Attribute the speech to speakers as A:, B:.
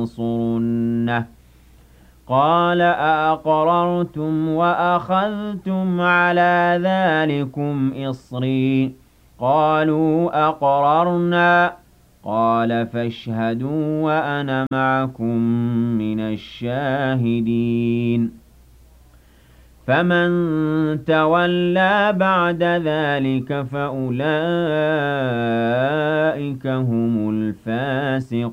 A: لتنصرنه قال أأقررتم وأخذتم على ذلكم إصري قالوا أقررنا قال فاشهدوا وأنا معكم من الشاهدين فمن تولى بعد ذلك فأولئك هم الفاسقون